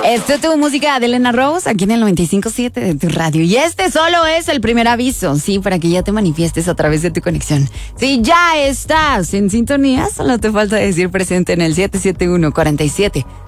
Esto es tu música de Elena Rose, aquí en el 95.7 de tu radio. Y este solo es el primer aviso, sí, para que ya te manifiestes a través de tu conexión. Si ya estás en sintonía, solo te falta decir presente en el 771-47